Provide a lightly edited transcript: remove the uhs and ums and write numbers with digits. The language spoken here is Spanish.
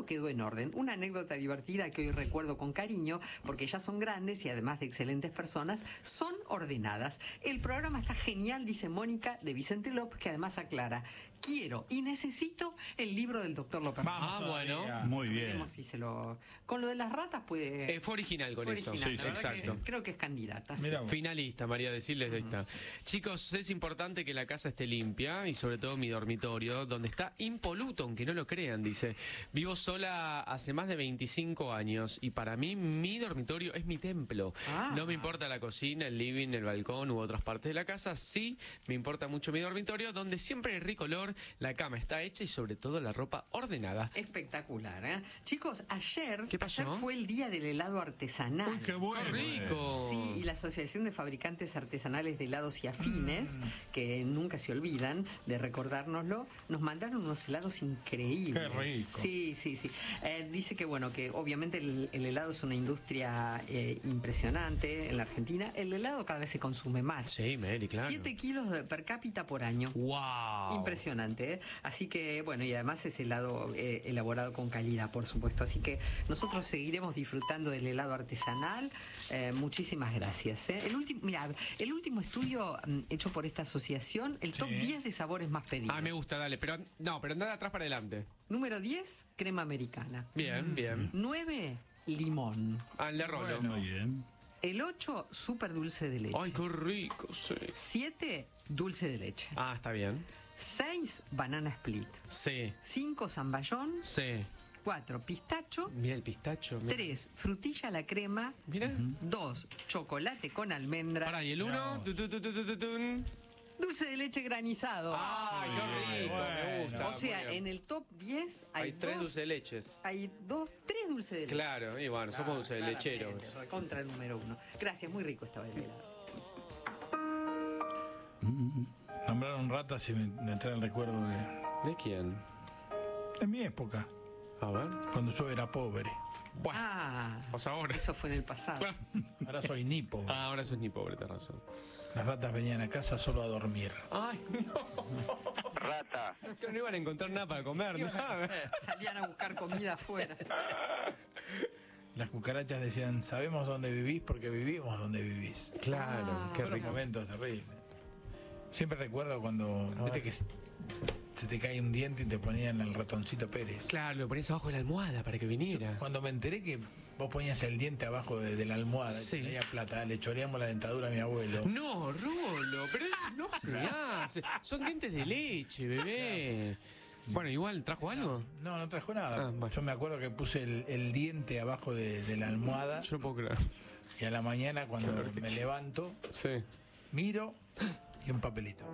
todo quedó en orden. Una anécdota divertida que hoy recuerdo con cariño, porque ya son grandes y además de excelentes personas, son ordenadas. El programa está genial, dice Mónica de Vicente López, que además aclara: quiero y necesito el libro del doctor López. Bueno. Muy bien. Veremos si se lo... Con lo de las ratas puede... Fue original con eso. original, Sí, la verdad exacto. que creo que es candidata. Sí. Mirá vos. Finalista, María, decirles esta. Chicos, es importante que la casa esté limpia y sobre todo mi dormitorio, donde está impoluto, aunque no lo crean, dice. Vivo sola hace más de 25 años y para mí mi dormitorio es mi templo. No me importa la cocina, el living, el balcón u otras partes de la casa. Sí, me importa mucho mi dormitorio, donde siempre hay rico olor, la cama está hecha y sobre todo la ropa ordenada. Espectacular, ¿eh? Chicos, ayer, ¿Qué pasó? ayer fue el día del helado artesanal. Uy, qué bueno. ¡Qué rico! Sí, y la Asociación de Fabricantes Artesanales de Helados y Afines, que nunca se olvidan de recordárnoslo, nos mandaron unos helados increíbles. Qué rico. Sí, sí, sí. Dice que, bueno, que obviamente el helado es una industria impresionante en la Argentina. El helado cada vez se consume más. Sí, Mary, claro. 7 kilos per cápita por año. ¡Wow! Impresionante, ¿eh? Así que, bueno, y además es helado elaborado con calidad, por supuesto. Así que nosotros seguiremos disfrutando del helado artesanal. Muchísimas gracias, ¿eh? Mira, el último estudio hecho por esta asociación, el top 10 de sabores más pedidos. Ah, me gusta, dale. Pero no, pero anda de atrás para adelante. Número 10, crema americana. Bien, bien. 9, limón. Ah, el de Rolo. Muy bien. El 8, súper dulce de leche. Ay, qué rico, sí. 7, dulce de leche. Ah, está bien. 6, banana split. Sí, 5, zamballón. sí. 4, pistacho. Mira el pistacho. Mira. 3, frutilla a la crema. Mira. 2, chocolate con almendras. Pará, y el 1. Dulce de leche granizado. Ay, qué rico, me gusta. O sea, Muy bien. en el top 10 hay, Hay 3 dos- dulces de leches. Hay 3 dulces de leche. Claro, y bueno, somos dulces de lecheros. Contra el número 1. Gracias, muy rico estaba el helado. Nombraron ratas y me entra el recuerdo ¿De quién? de mi época, A ver. cuando yo era pobre. Bueno, Ah, o sea, ahora. eso fue en el pasado. Ahora soy ni pobre. Ah, ahora sos ni pobre, tenés razón. Las ratas venían a casa solo a dormir. Ay, no. Rata. Que no iban a encontrar nada para comer, nada. Salían a buscar comida afuera. Las cucarachas decían, sabemos dónde vivís porque vivimos donde vivís. Claro, qué Fueron rico. momentos terribles. Siempre recuerdo cuando, viste que se te cae un diente y te ponían el ratoncito Pérez. Claro, lo ponías abajo de la almohada para que viniera. Cuando me enteré que vos ponías el diente abajo de la almohada Sí. y tenía plata, le choreamos la dentadura a mi abuelo. No, Rolo, pero eso no se hace. Son dientes de leche, bebé. Bueno, igual, ¿trajo algo? No, no trajo nada. Ah, bueno. Yo me acuerdo que puse el diente abajo de la almohada Yo no puedo creer. y a la mañana cuando me levanto, Sí. miro y un papelito.